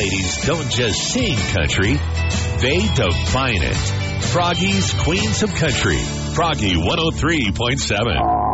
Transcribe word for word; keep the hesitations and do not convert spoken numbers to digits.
ladies don't just sing country, they define it. Froggy's Queens of Country. Froggy one oh three point seven.